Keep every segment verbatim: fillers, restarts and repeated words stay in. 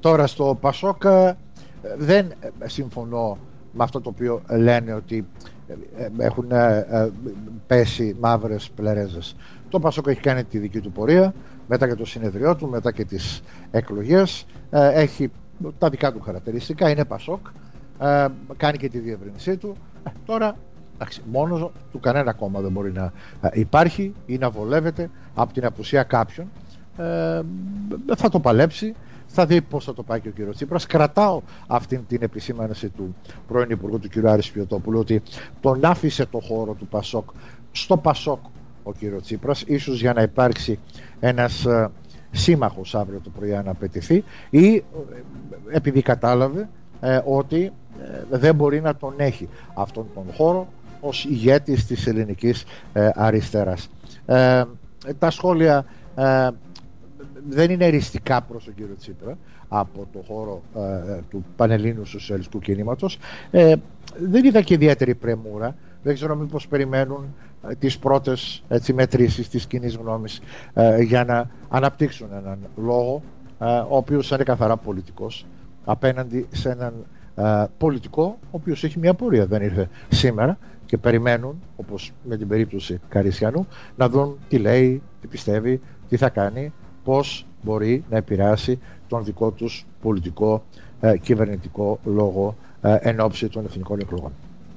Τώρα στο Πασόκ δεν συμφωνώ με αυτό το οποίο λένε ότι έχουν πέσει μαύρες πλερέζες. Το Πασόκ έχει κάνει τη δική του πορεία, μετά και το συνεδριό του, μετά και τις εκλογές, έχει τα δικά του χαρακτηριστικά, είναι Πασόκ, κάνει και τη διευρύνσή του. Τώρα εντάξει, μόνο του κανένα κόμμα δεν μπορεί να υπάρχει ή να βολεύεται από την απουσία κάποιων. Ε, θα το παλέψει, θα δει πώς θα το πάει και ο κύριος Τσίπρας. Κρατάω αυτή την επισήμανση του πρώην Υπουργού του κ. Άρη Πιωτόπουλου ότι τον άφησε το χώρο του Πασόκ στο Πασόκ ο κύριος Τσίπρας, ίσως για να υπάρξει ένας ε, σύμμαχος αύριο το πρωί αν απαιτηθεί, ή ε, επειδή κατάλαβε ε, ότι ε, δεν μπορεί να τον έχει αυτόν τον χώρο ως ηγέτης της ελληνικής ε, αριστεράς. Ε, τα σχόλια ε, δεν είναι εριστικά προς τον κύριο Τσίπρα από το χώρο ε, του Πανελλήνιου Σοσιαλιστικού Κινήματος. Ε, δεν είδα και ιδιαίτερη πρεμούρα. Δεν ξέρω μήπως περιμένουν ε, τις πρώτες έτσι, μετρήσεις της κοινής γνώμης ε, για να αναπτύξουν έναν λόγο ε, ο οποίος είναι καθαρά πολιτικός απέναντι σε έναν ε, πολιτικό ο οποίος έχει μια πορεία, δεν ήρθε σήμερα, και περιμένουν, όπως με την περίπτωση Καρισιανού, να δουν τι λέει, τι πιστεύει, τι θα κάνει, πώς μπορεί να επηρεάσει τον δικό τους πολιτικό ε, κυβερνητικό λόγο ε, εν ώψη των εθνικών εκλογών.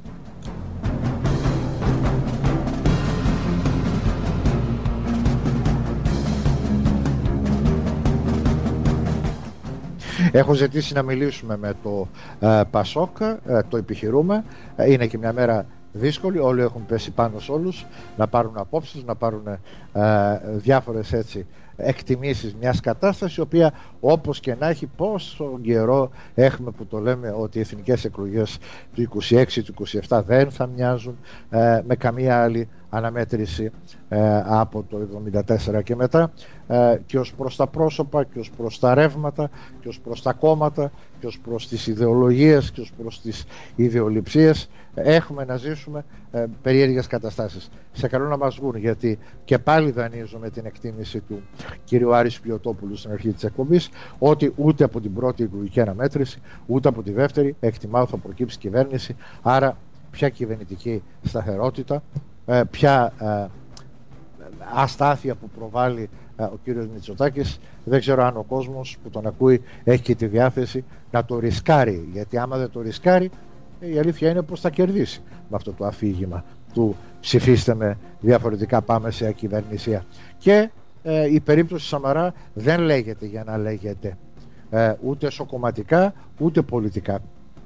Έχω ζητήσει να μιλήσουμε με το ε, Πασόκ, ε, το επιχειρούμε, ε, είναι και μια μέρα δύσκολη, όλοι έχουν πέσει πάνω σε όλους να πάρουν απόψεις, να πάρουν ε, διάφορες έτσι εκτιμήσεις μιας κατάστασης, η οποία όπως και να έχει, πόσο καιρό έχουμε που το λέμε ότι οι εθνικές εκλογές του είκοσι έξι, του είκοσι επτά δεν θα μοιάζουν ε, με καμία άλλη αναμέτρηση ε, από το εβδομήντα τέσσερα και μετά, ε, και ως προς τα πρόσωπα και ως προς τα ρεύματα και ως προς τα κόμματα και ως προς τις ιδεολογίες και ως προς τις ιδεολειψίες έχουμε να ζήσουμε ε, περίεργες καταστάσεις. Σε καλό να μας βγουν, γιατί και πάλι δανείζω με την εκτίμηση του κ. Άρη Πιωτόπουλου στην αρχή της εκπομπής ότι ούτε από την πρώτη εκλογική αναμέτρηση ούτε από τη δεύτερη εκτιμάω θα προκύψει κυβέρνηση, άρα ποια κυβερνητική σταθερότητα, ε, ποια ε, αστάθεια που προβάλλει ε, ο κύριος Μητσοτάκης. Δεν ξέρω αν ο κόσμος που τον ακούει έχει και τη διάθεση να το ρισκάρει, γιατί άμα δεν το ρισκάρει, η αλήθεια είναι πως θα κερδίσει με αυτό το αφήγημα του ψηφίστε με, διαφορετικά πάμε σε ακυβερνησία. Και ε, η περίπτωση Σαμαρά δεν λέγεται για να λέγεται ε, ούτε σοκομματικά ούτε πολιτικά.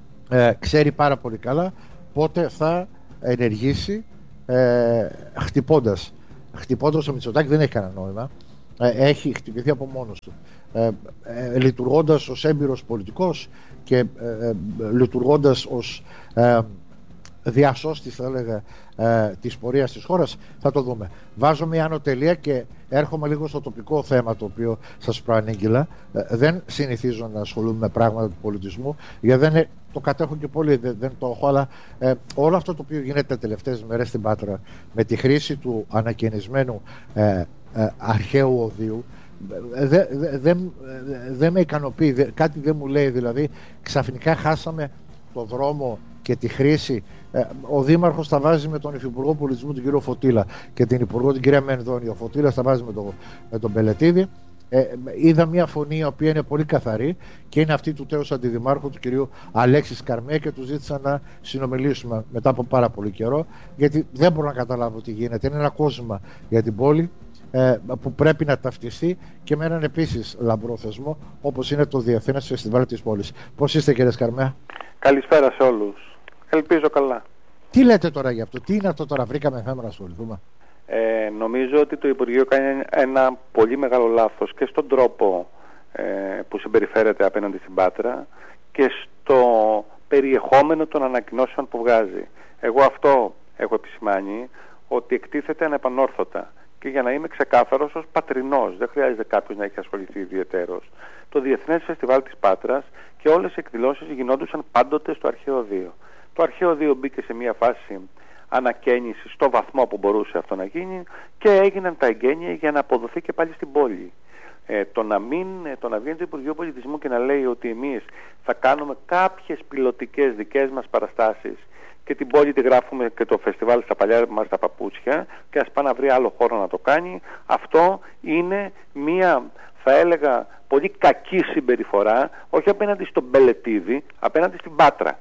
Ε, ξέρει πάρα πολύ καλά πότε θα ενεργήσει ε, χτυπώντας. Χτυπώντας ο Μητσοτάκη δεν έχει κανένα νόημα. Ε, έχει χτυπηθεί από μόνος του. Ε, ε, λειτουργώντας ως έμπειρος πολιτικός και ε, ε, λειτουργώντας ως ε, διασώστης, θα έλεγα, ε, της πορείας της χώρας, θα το δούμε. Βάζω μια ανωτελεία και έρχομαι λίγο στο τοπικό θέμα το οποίο σας προανήγγειλα. Ε, δεν συνηθίζω να ασχολούμαι με πράγματα του πολιτισμού, γιατί δεν, το κατέχω και πολύ, δεν, δεν το έχω, αλλά ε, όλο αυτό το οποίο γίνεται τα τελευταίες μέρες στην Πάτρα με τη χρήση του ανακαινισμένου ε, ε, αρχαίου οδείου, δεν δε, δε, δε με ικανοποιεί, δε, κάτι δεν μου λέει, δηλαδή ξαφνικά χάσαμε το δρόμο και τη χρήση. Ε, ο Δήμαρχος τα βάζει με τον Υφυπουργό Πολιτισμού τον κύριο Φωτήλα και την Υπουργό την κυρία Μενδώνη, ο Φωτήλας τα βάζει με, το, με τον Πελετίδη. Ε, είδα μια φωνή η οποία είναι πολύ καθαρή και είναι αυτή του τέους αντιδημάρχου του κυρίου Αλέξη Σκαρμέ, και του ζήτησα να συνομιλήσουμε μετά από πάρα πολύ καιρό, γιατί δεν μπορώ να καταλάβω τι γίνεται. Είναι ένα κόσμο για την πόλη ε, που πρέπει να ταυτιστεί και με έναν επίσης λαμπρό θεσμό όπως είναι το Διεθνές Φεστιβάλ της πόλης. Πώς είστε, κύριε Σκαρμέ? Καλησπέρα σε όλους. Ελπίζω καλά. Τι λέτε τώρα γι' αυτό? Τι είναι αυτό τώρα? Βρήκαμε θέμα να ασχοληθούμε? Ε, νομίζω ότι το Υπουργείο κάνει ένα πολύ μεγάλο λάθος και στον τρόπο ε, που συμπεριφέρεται απέναντι στην Πάτρα και στο περιεχόμενο των ανακοινώσεων που βγάζει. Εγώ αυτό έχω επισημάνει, ότι εκτίθεται ανεπανόρθωτα. Και για να είμαι ξεκάθαρος, ως πατρινός, δεν χρειάζεται κάποιος να έχει ασχοληθεί ιδιαιτέρως. Το Διεθνές Φεστιβάλ της Πάτρας και όλες οι εκδηλώσεις γινόντουσαν πάντοτε στο αρχαίο οδείο. Το αρχαίο οδείο μπήκε σε μια φάση ανακαίνιση στο βαθμό που μπορούσε αυτό να γίνει και έγιναν τα εγγένεια για να αποδοθεί και πάλι στην πόλη. Ε, το, να μην, το να βγαίνει το Υπουργείο Πολιτισμού και να λέει ότι εμείς θα κάνουμε κάποιες πιλωτικές δικές μας παραστάσεις και την πόλη τη γράφουμε και το φεστιβάλ στα παλιά μας τα παπούτσια και ας πάει να βρει άλλο χώρο να το κάνει, αυτό είναι μία, θα έλεγα, πολύ κακή συμπεριφορά, όχι απέναντι στον Μπελετίδη, απέναντι στην Πάτρα.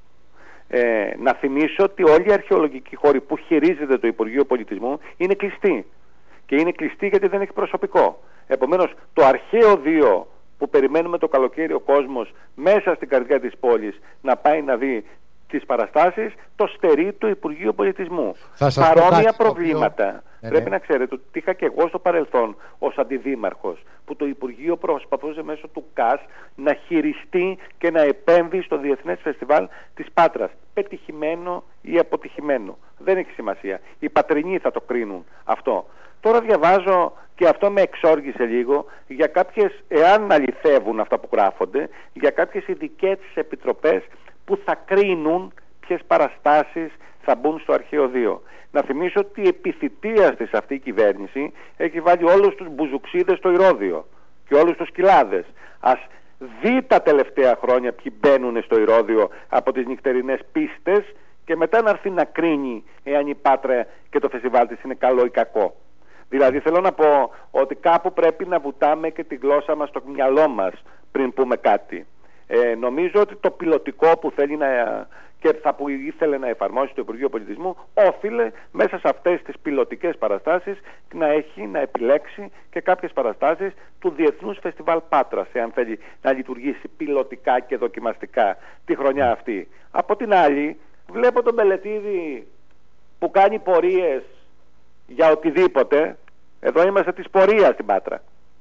Ε, να θυμίσω ότι όλοι οι αρχαιολογικοί χώροι που χειρίζεται το Υπουργείο Πολιτισμού είναι κλειστοί. Και είναι κλειστοί γιατί δεν έχει προσωπικό. Επομένως, το αρχαίο δύο που περιμένουμε το καλοκαίρι ο κόσμος μέσα στην καρδιά της πόλης να πάει να δει τις παραστάσεις, το στερεί του Υπουργείου Πολιτισμού. Παρόμοια προβλήματα. Οποίο... Πρέπει ναι. να ξέρετε ότι είχα και εγώ στο παρελθόν ως αντιδήμαρχος, που το Υπουργείο προσπαθούσε μέσω του ΚΑΣ να χειριστεί και να επέμβει στο Διεθνές Φεστιβάλ της Πάτρας. Πετυχημένο ή αποτυχημένο. Δεν έχει σημασία. Οι πατρινοί θα το κρίνουν αυτό. Τώρα διαβάζω, και αυτό με εξόργησε λίγο, για κάποιες, εάν αληθεύουν αυτά που γράφονται, για κάποιες ειδικές επιτροπές που θα κρίνουν ποιες παραστάσεις θα μπουν στο αρχαίο δύο. Να θυμίσω ότι επί θητείας της αυτή η κυβέρνηση έχει βάλει όλους τους μπουζουξίδες στο Ηρώδειο και όλους τους κοιλάδες. Ας δει τα τελευταία χρόνια ποιοι μπαίνουν στο Ηρώδειο από τις νυχτερινές πίστες και μετά να έρθει να κρίνει εάν η Πάτρα και το φεστιβάλ της είναι καλό ή κακό. Δηλαδή θέλω να πω ότι κάπου πρέπει να βουτάμε και τη γλώσσα μας στο μυαλό μας πριν πούμε κάτι. Ε, νομίζω ότι το πιλωτικό που θέλει να, και θα που ήθελε να εφαρμόσει το Υπουργείο Πολιτισμού όφιλε μέσα σε αυτές τις πιλωτικές παραστάσεις να έχει να επιλέξει και κάποιες παραστάσεις του Διεθνούς Φεστιβάλ Πάτρας, εάν θέλει να λειτουργήσει πιλωτικά και δοκιμαστικά τη χρονιά αυτή. Από την άλλη βλέπω τον Μπελετίδη που κάνει πορείες για οτιδήποτε. Εδώ είμαστε της πορείας στην Πάτρα.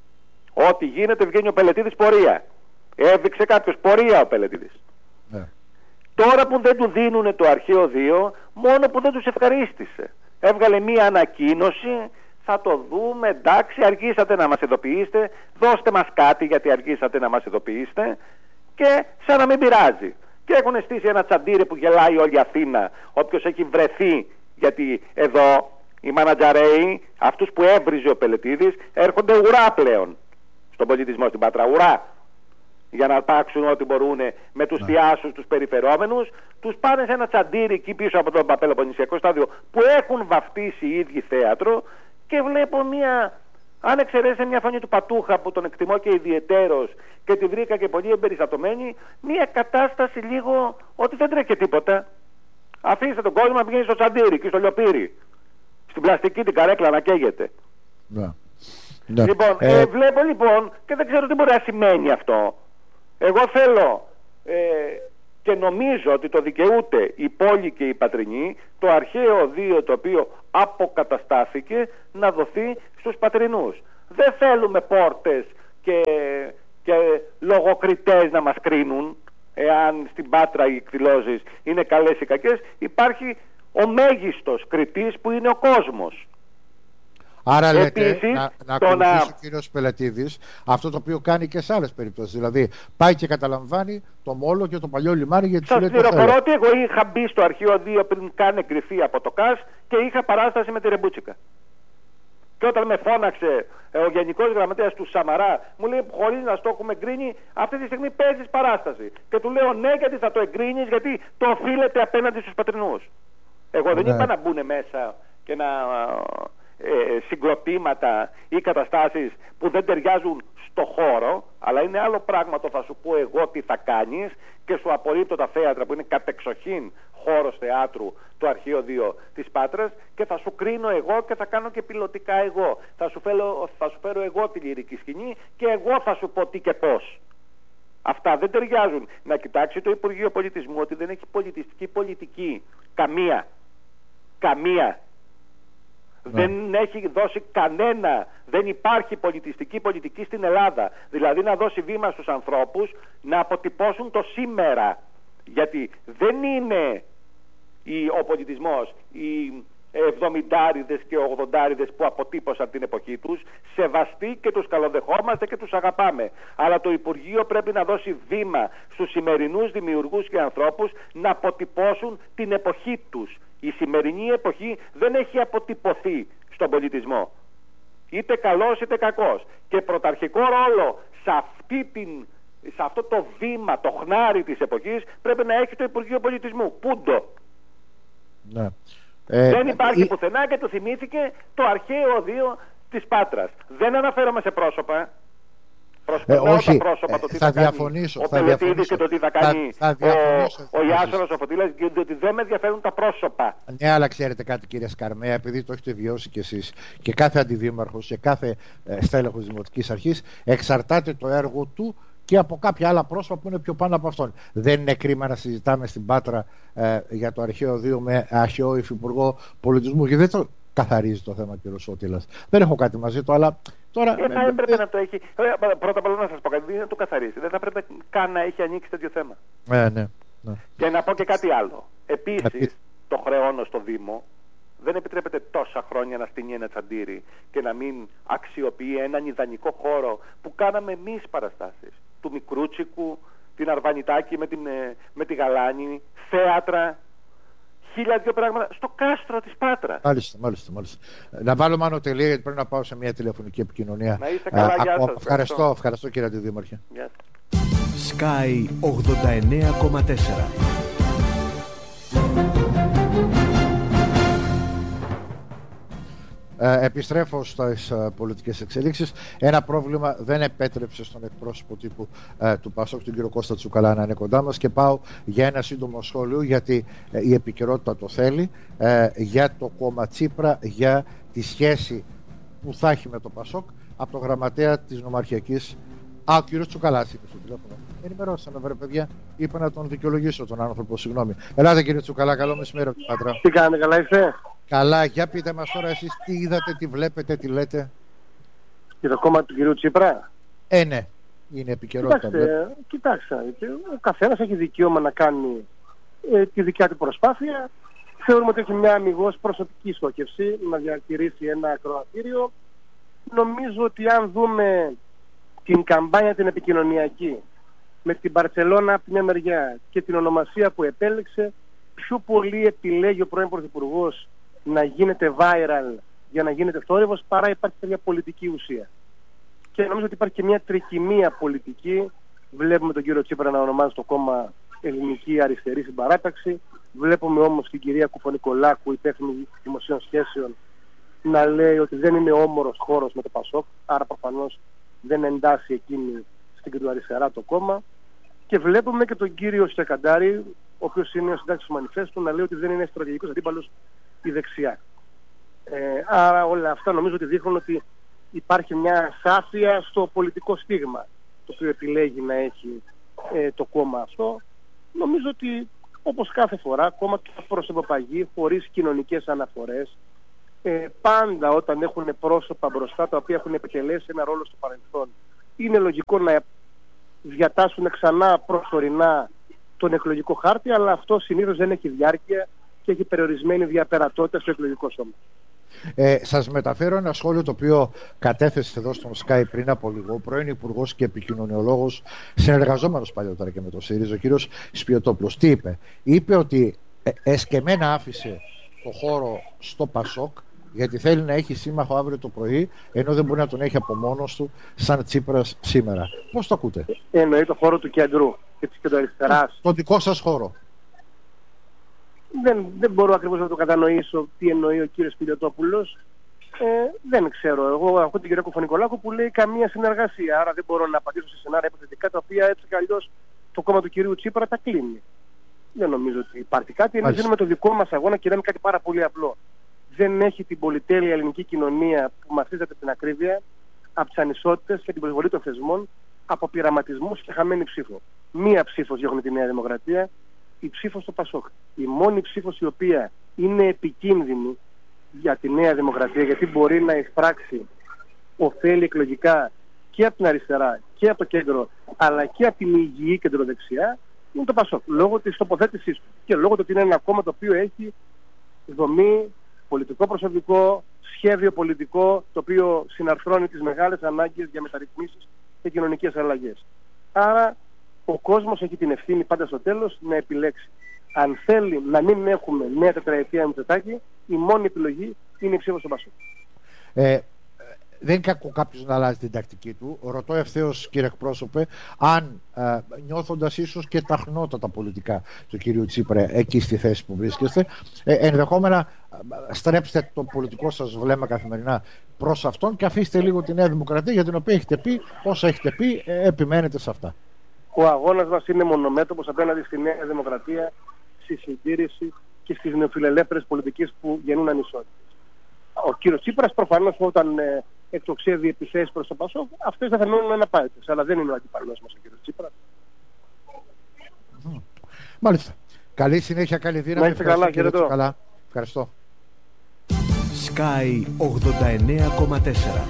Ό,τι γίνεται βγαίνει ο Πελετίδης πορεία. Έδειξε κάποιος πορεία ο Πελετίδης. Ναι. Τώρα που δεν του δίνουν το αρχαίο δύο, μόνο που δεν τους ευχαρίστησε. Έβγαλε μία ανακοίνωση, θα το δούμε, εντάξει, αργήσατε να μας ειδοποιήσετε, δώστε μας κάτι γιατί αργήσατε να μας ειδοποιήσετε, και σαν να μην πειράζει. Και έχουν στήσει ένα τσαντήρι που γελάει όλη η Αθήνα, όποιος έχει βρεθεί, γιατί εδώ οι μανατζαρέοι, αυτούς που έβριζε ο Πελετίδης, έρχονται ουρά πλέον στον πολιτισμό στην Πάτρα, ουρά. Για να αρπάξουν ό,τι μπορούν με τους θειάσους, τους περιφερόμενους, τους πάνε σε ένα τσαντήρι εκεί πίσω από τον Παπελοποννησιακό στάδιο που έχουν βαφτίσει οι ίδιοι θέατρο, και βλέπω μια, αν εξαιρέσει μια φωνή του Πατούχα που τον εκτιμώ και ιδιαιτέρως και τη βρήκα και πολύ εμπεριστατωμένη, μια κατάσταση λίγο ότι δεν τρέχει τίποτα. Αφήστε τον κόσμο να πηγαίνει στο τσαντήρι και στο λιοπύρι, στην πλαστική την καρέκλα να καίγεται. Ναι. Λοιπόν, ε... Ε, βλέπω λοιπόν και δεν ξέρω τι μπορεί να σημαίνει αυτό. Εγώ θέλω ε, και νομίζω ότι το δικαιούται η πόλη και η πατρινή, το αρχαίο δύο το οποίο αποκαταστάθηκε, να δοθεί στους πατρινούς. Δεν θέλουμε πόρτες και, και λογοκριτές να μας κρίνουν εάν στην Πάτρα οι εκδηλώσεις είναι καλές ή κακές. Υπάρχει ο μέγιστος κριτής που είναι ο κόσμος. Άρα λέτε Επίσης, να, να ακολουθήσει να... ο κύριος Πελετίδης αυτό το οποίο κάνει και σε άλλες περιπτώσεις. Δηλαδή πάει και καταλαμβάνει το Μόλο και το παλιό λιμάνι, γιατί σας πληροφορώ ότι εγώ είχα μπει στο αρχείο δύο πριν καν εγκριθεί από το ΚΑΣ και είχα παράσταση με τη Ρεμπούτσικα. Και όταν με φώναξε ε, ο Γενικός Γραμματέας του Σαμαρά, μου λέει χωρίς να στο έχουμε εγκρίνει, αυτή τη στιγμή παίζεις παράσταση. Και του λέω ναι, γιατί θα το εγκρίνεις, γιατί το οφείλεται απέναντι στους πατρινούς. Εγώ δεν ναι. είπα να μπουν μέσα και να... Ε, συγκροτήματα ή καταστάσεις που δεν ταιριάζουν στο χώρο, αλλά είναι άλλο πράγμα το θα σου πω εγώ τι θα κάνεις και σου απορρίπτω τα θέατρα που είναι κατεξοχήν χώρος θεάτρου το αρχείο δύο της Πάτρας και θα σου κρίνω εγώ και θα κάνω και πιλωτικά εγώ. Θα σου φέρω, θα σου φέρω εγώ τη λυρική σκηνή και εγώ θα σου πω τι και πώς. Αυτά δεν ταιριάζουν. Να κοιτάξει το Υπουργείο Πολιτισμού ότι δεν έχει πολιτιστική πολιτική. Καμία. Καμία. Δεν έχει δώσει κανένα, δεν υπάρχει πολιτιστική πολιτική στην Ελλάδα. Δηλαδή να δώσει βήμα στους ανθρώπους να αποτυπώσουν το σήμερα. Γιατί δεν είναι η, ο πολιτισμός, οι εβδομηντάριδες και ογδοντάριδες που αποτύπωσαν την εποχή τους, σεβαστοί και τους καλοδεχόμαστε και τους αγαπάμε. Αλλά το Υπουργείο πρέπει να δώσει βήμα στους σημερινούς δημιουργούς και ανθρώπους να αποτυπώσουν την εποχή τους. Η σημερινή εποχή δεν έχει αποτυπωθεί στον πολιτισμό. είτε καλός είτε κακός. Και πρωταρχικό ρόλο σε, αυτή την, σε αυτό το βήμα, το χνάρι της εποχής, πρέπει να έχει το Υπουργείο Πολιτισμού. Πούντο. Ναι. Ε, Δεν υπάρχει ε, πουθενά και το θυμήθηκε το αρχαίο οδείο της Πάτρας. Δεν αναφέρομαι σε πρόσωπα. Προσπερνάω ε, όχι, τα πρόσωπα, το τι θα θα διαφωνήσω, κάνει θα ο Πελετίδης και το τι θα κάνει θα, θα ο, ο Ιάσονας, ο Φωτήλας, γιατί δεν με ενδιαφέρουν τα πρόσωπα. Ναι, αλλά ξέρετε κάτι, κύριε Σκαρμαία, επειδή το έχετε βιώσει κι εσείς και κάθε αντιδήμαρχος και κάθε ε, στέλεχος Δημοτικής Αρχής, εξαρτάται το έργο του και από κάποια άλλα πρόσωπα που είναι πιο πάνω από αυτόν. Δεν είναι κρίμα να συζητάμε στην Πάτρα ε, για το αρχαίο οδείο με αρχαίο υφυπουργό πολιτισμού, και δεν το καθαρίζει το θέμα, κύριο Σώτηλας. Δεν έχω κάτι μαζί του, αλλά τώρα. Ε, θα έπρεπε ε, να το έχει. Πρώτα απ' όλα να σας πω κάτι, να το καθαρίσει. Δεν θα έπρεπε καν να έχει ανοίξει τέτοιο θέμα. Ε, ναι, ναι. Και να πω και κάτι άλλο. Επίσης, το χρεώνω στο Δήμο. Δεν επιτρέπεται τόσα χρόνια να στείνει ένα τσαντήρι και να μην αξιοποιεί έναν ιδανικό χώρο που κάναμε εμείς παραστάσεις. Του Μικρούτσικου, την Αρβανιτάκη με, την, με τη Γαλάνη, θέατρα, χίλια δυο πράγματα στο κάστρο της Πάτρας. Μάλιστα, μάλιστα, μάλιστα. Να βάλω μάλλον τελεία, γιατί πρέπει να πάω σε μια τηλεφωνική επικοινωνία. Να είστε καλά, γεια σας. Ευχαριστώ, ευχαριστώ κύριε Αντιδήμαρχε. Γεια σας. Sky ογδόντα εννέα κόμμα τέσσερα. Ε, επιστρέφω στις ε, πολιτικές εξελίξεις. Ένα πρόβλημα δεν επέτρεψε στον εκπρόσωπο τύπου ε, του ΠΑΣΟΚ, τον κύριο Κώστα Τσουκαλά, να είναι κοντά μας, και πάω για ένα σύντομο σχόλιο, γιατί ε, η επικαιρότητα το θέλει, ε, για το κόμμα Τσίπρα, για τη σχέση που θα έχει με το ΠΑΣΟΚ, από το γραμματέα της Νομαρχιακής. Α, ο κύριος Τσουκαλάς είπε στο τηλέφωνο. Ενημερώσαμε, βέβαια, παιδιά. Είπα να τον δικαιολογήσω τον άνθρωπο, συγγνώμη. Ελάτε, κύριε Τσουκαλά, καλό μεσημέρι από την Πάτρα. Τι κάνετε, καλά είστε? Καλά, για πείτε μας τώρα εσείς τι είδατε, τι βλέπετε, τι λέτε. Για το κόμμα του κυρίου Τσίπρα. Ε, ναι, είναι επικαιρότητα. Κοιτάξτε, κοιτάξτε, ο καθένας έχει δικαίωμα να κάνει ε, τη δικιά του προσπάθεια. Θεωρούμε ότι έχει μια αμιγώς προσωπική στόχευση να διατηρήσει ένα ακροατήριο. Νομίζω ότι αν δούμε την καμπάνια την επικοινωνιακή με την Μπαρτσελώνα από μια μεριά και την ονομασία που επέλεξε, πιο πολύ επιλέγει ο πρώην Πρωθυπουργός να γίνεται viral για να γίνεται θόρυβος, παρά υπάρχει μια πολιτική ουσία. Και νομίζω ότι υπάρχει και μια τρικυμία πολιτική. Βλέπουμε τον κύριο Τσίπρα να ονομάζει το κόμμα Ελληνική Αριστερή Συμπαράταξη. Βλέπουμε όμως την κυρία Κουφονικολάκου, υπεύθυνη δημοσίων σχέσεων, να λέει ότι δεν είναι όμορος χώρος με το ΠΑΣΟΚ, άρα προφανώς δεν εντάσσει εκείνη στην κεντροαριστερά το κόμμα. Και βλέπουμε και τον κύριο Στεκαντάρη, ο οποίος είναι ο συντάκτης του Μανιφέστου, να λέει ότι δεν είναι στρατηγικός αντίπαλος η δεξιά. Ε, άρα όλα αυτά νομίζω ότι δείχνουν ότι υπάρχει μια ασάφεια στο πολιτικό στίγμα το οποίο επιλέγει να έχει ε, το κόμμα αυτό. Νομίζω ότι όπως κάθε φορά, κόμμα και προσωποπαγή, χωρίς κοινωνικές αναφορές, ε, πάντα όταν έχουν πρόσωπα μπροστά τα οποία έχουν επιτελέσει ένα ρόλο στο παρελθόν, είναι λογικό να διατάσσουν ξανά προσωρινά τον εκλογικό χάρτη, αλλά αυτό συνήθως δεν έχει διάρκεια και έχει περιορισμένη διαπερατότητα στο εκλογικό σώμα. Ε, σας μεταφέρω ένα σχόλιο το οποίο κατέθεσε εδώ στον Sky πριν από λίγο ο πρώην Υπουργός και Επικοινωνιολόγος, συνεργαζόμενος παλιότερα και με το ΣΥΡΙΖΑ, ο κύριος Σπιωτόπουλος. Τι είπε? Είπε ότι ε, εσκεμμένα άφησε το χώρο στο ΠΑΣΟΚ γιατί θέλει να έχει σύμμαχο αύριο το πρωί, ενώ δεν μπορεί να τον έχει από μόνος του σαν Τσίπρας σήμερα. Πώς το ακούτε? Ε, εννοεί το χώρο του κέντρου και της κεντροαριστεράς. Το δικό σας χώρο. Δεν, δεν μπορώ ακριβώς να το κατανοήσω τι εννοεί ο κύριος Σπιωτόπουλος. Ε, δεν ξέρω. Εγώ ακούω την κυρία Κουφονικολάκου που λέει καμία συνεργασία. Άρα δεν μπορώ να απαντήσω σε σενάρια υποθετικά τα οποία έτσι κι αλλιώς το κόμμα του κυρίου Τσίπρα τα κλείνει. Δεν νομίζω ότι υπάρχει κάτι. Εμείς δίνουμε το δικό μας αγώνα και λέμε κάτι πάρα πολύ απλό. Δεν έχει την πολυτέλεια ελληνική κοινωνία που μαθίζεται την ακρίβεια από τις ανισότητες και την προσβολή των θεσμών, από πειραματισμούς και χαμένη ψήφο. Μία ψήφος διώχνει τη Νέα Δημοκρατία, η ψήφος στο ΠΑΣΟΚ. Η μόνη ψήφος η οποία είναι επικίνδυνη για τη Νέα Δημοκρατία, γιατί μπορεί να εισπράξει ωφέλη εκλογικά και από την αριστερά και από το κέντρο, αλλά και από την υγιή κεντροδεξιά, είναι το ΠΑΣΟΚ. Λόγω της τοποθέτησής του και λόγω του ότι είναι ένα κόμμα το οποίο έχει δομή, πολιτικό προσωπικό, σχέδιο πολιτικό, το οποίο συναρθρώνει τις μεγάλες ανάγκες για μεταρρυθμίσεις και κοινωνικές αλλαγές. Άρα ο κόσμος έχει την ευθύνη πάντα στο τέλος να επιλέξει. Αν θέλει να μην έχουμε νέα τετραετία Μητσοτάκη, η μόνη επιλογή είναι η ψήφος στο ΠΑΣΟΚ. Ε, δεν είναι κακό κάποιος να αλλάζει την τακτική του. Ρωτώ ευθέως, κύριε εκπρόσωπε, αν ε, νιώθοντας ίσως και τα χνότατα πολιτικά του κυρίου Τσίπρα εκεί στη θέση που βρίσκεστε, ε, ενδεχόμενα ε, στρέψτε το πολιτικό σας βλέμμα καθημερινά προς αυτόν και αφήστε λίγο τη Νέα Δημοκρατία, για την οποία έχετε πει όσα έχετε πει, ε, επιμένετε σε αυτά. Ο αγώνας μας είναι μονομέτωπος απέναντι στη Νέα Δημοκρατία, στη συντήρηση και στις νεοφιλελεύθερες πολιτικές που γεννούν ανισότητες. Ο κύριος Τσίπρας προφανώς όταν ε, εκτοξεύει επιθέσεις προς το Πασόκ, αυτές θα φαινόνουν αναπάντητες, αλλά δεν είναι ο αντιπαλός μας ο κύριος Τσίπρας. Mm. Μάλιστα. Καλή συνέχεια, καλή δύναμη. Να είστε καλά, χαιρετώ. Καλά. Ευχαριστώ. Sky ογδόντα εννέα κόμμα τέσσερα.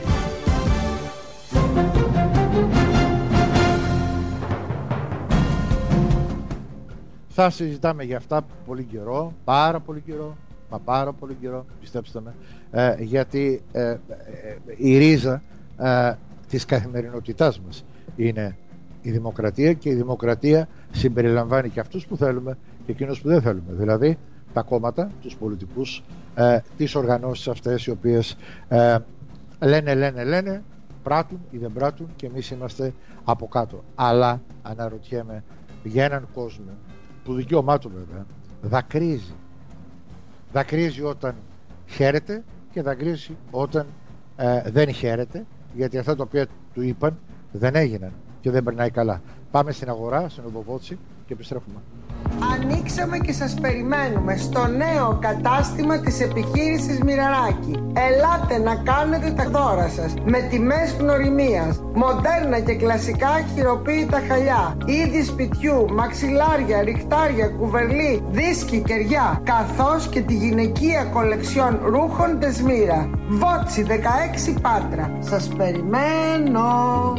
Θα συζητάμε για αυτά πολύ καιρό, πάρα πολύ καιρό, μα πάρα πολύ καιρό, πιστέψτε με, ε, γιατί ε, ε, η ρίζα ε, της καθημερινότητάς μας είναι η δημοκρατία, και η δημοκρατία συμπεριλαμβάνει και αυτούς που θέλουμε και εκείνους που δεν θέλουμε, δηλαδή τα κόμματα, τους πολιτικούς, ε, τις οργανώσεις αυτές οι οποίες ε, λένε, λένε, λένε, πράττουν ή δεν πράττουν, και εμείς είμαστε από κάτω. Αλλά αναρωτιέμαι για έναν κόσμο που δικαίωμά του βέβαια δακρύζει. Δακρύζει όταν χαίρεται και δακρύζει όταν ε, δεν χαίρεται, γιατί αυτά τα οποία του είπαν δεν έγιναν και δεν περνάει καλά. Πάμε στην αγορά, στην Οδοβότση, και επιστρέφουμε. Ανοίξαμε και σας περιμένουμε στο νέο κατάστημα της επιχείρησης Μοιραράκη. Ελάτε να κάνετε τα δώρα σας με τιμές γνωριμίας, μοντέρνα και κλασικά χειροποίητα χαλιά, είδη σπιτιού, μαξιλάρια, ριχτάρια, κουβερλί, δίσκοι, κεριά, καθώς και τη γυναικεία κολεξιόν ρούχων Δεσμύρα. Βότσι δεκαέξι Πάτρα. Σας περιμένω.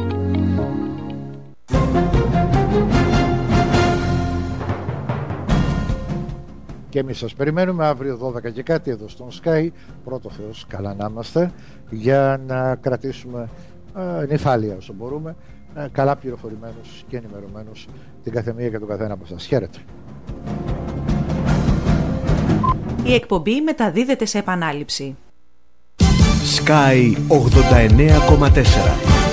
Και εμείς σας περιμένουμε αύριο δώδεκα και κάτι εδώ στον Sky. Πρώτο Θεός, καλά να είμαστε, για να κρατήσουμε ε, νυφάλια όσο μπορούμε, ε, καλά πληροφορημένους και ενημερωμένους την καθεμία και τον καθένα από σας. Χαίρετε. Η εκπομπή μεταδίδεται σε επανάληψη. Sky ογδόντα εννέα κόμμα τέσσερα.